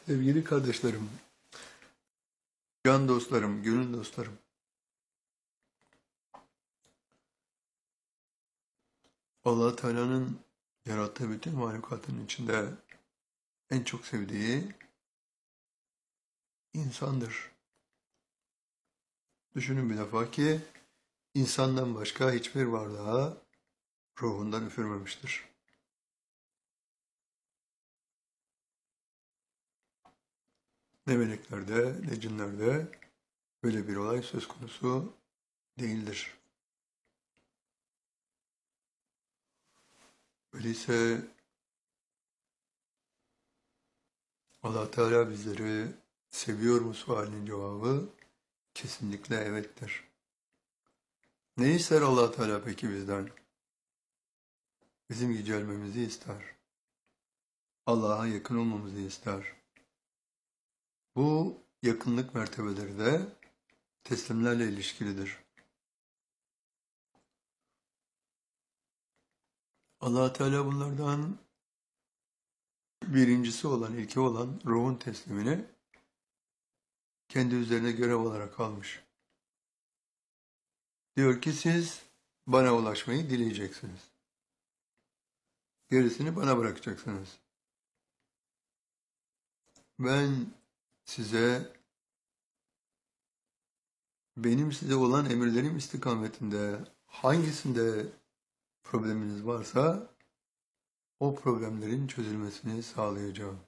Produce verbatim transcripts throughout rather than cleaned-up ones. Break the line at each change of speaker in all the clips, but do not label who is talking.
Sevgili kardeşlerim, can dostlarım, gönül dostlarım. Allah Teala'nın yarattığı bütün mahlukatın içinde en çok sevdiği insandır. Düşünün bir defa ki insandan başka hiçbir varlığa ruhundan üfürmemiştir. Ne meleklerde ne cinlerde böyle bir olay söz konusu değildir. Öyleyse Allah Teala bizleri seviyor mu sualinin cevabı kesinlikle evettir. Ne ister Allah Teala peki bizden? Bizim yücelmemizi ister. Allah'a yakın olmamızı ister. Bu yakınlık mertebeleri de teslimlerle ilişkilidir. Allah Teala bunlardan birincisi olan, ilki olan ruhun teslimini kendi üzerine görev olarak almış. Diyor ki siz bana ulaşmayı dileyeceksiniz. Gerisini bana bırakacaksınız. Ben size benim size olan emirlerim istikametinde hangisinde probleminiz varsa o problemlerin çözülmesini sağlayacağım.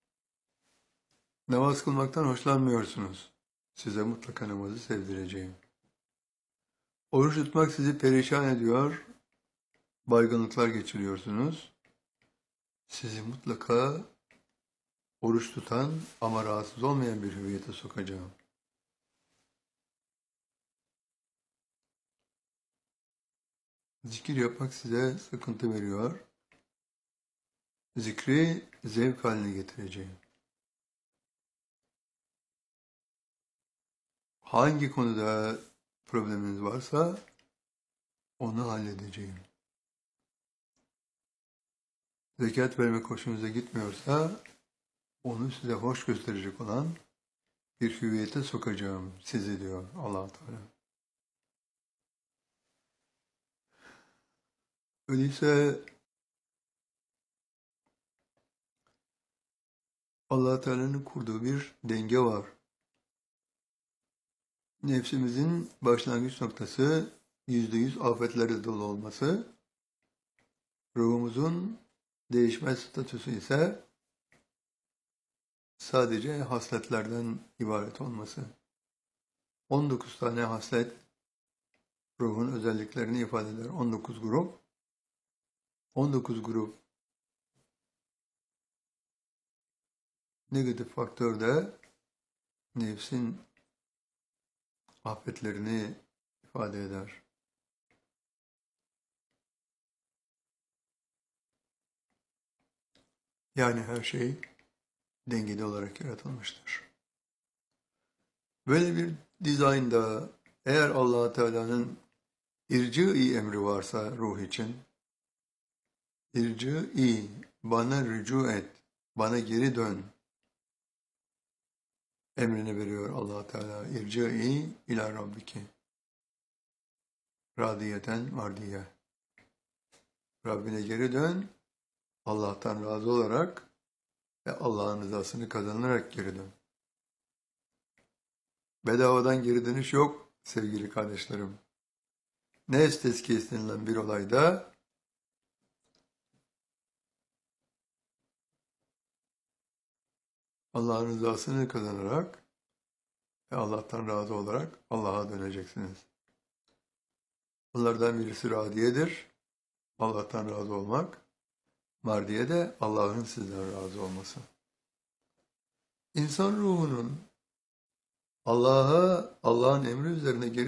Namaz kılmaktan hoşlanmıyorsunuz. Size mutlaka namazı sevdireceğim. Oruç tutmak sizi perişan ediyor, baygınlıklar geçiriyorsunuz. Sizi mutlaka oruç tutan ama rahatsız olmayan bir hüviyete sokacağım. Zikir yapmak size sıkıntı veriyor. Zikri zevk haline getireceğim. Hangi konuda probleminiz varsa onu halledeceğim. Zekat vermek hoşunuza gitmiyorsa onu size hoş gösterecek olan bir hüviyete sokacağım sizi diyor Allah Teala. Öyleyse Allah Teala'nın kurduğu bir denge var. Nefsimizin başlangıç noktası yüzde yüz afetlerle dolu olması, ruhumuzun değişmez statüsü ise sadece hasletlerden ibaret olması. on dokuz tane haslet ruhun özelliklerini ifade eder. on dokuz grup. on dokuz grup negatif faktör de nefsin afetlerini ifade eder. Yani her şey dengeli olarak yaratılmıştır. Böyle bir dizaynda eğer Allah Teala'nın irci-i emri varsa ruh için, irci-i, bana rücu et, bana geri dön emrini veriyor Allah Teala. İrci-i ila rabbiki. Radiyeten mardiye. Rabbine geri dön, Allah'tan razı olarak ve Allah'ın rızasını kazanarak geri dön. Bedavadan geri dönüş yok sevgili kardeşlerim. Nefs tezkiyesi denilen bir olayda Allah'ın rızasını kazanarak ve Allah'tan razı olarak Allah'a döneceksiniz. Bunlardan birisi radiyedir, Allah'tan razı olmak. Mardiye de Allah'ın sizden razı olması. İnsan ruhunun Allah'a, Allah'ın emri üzerine geri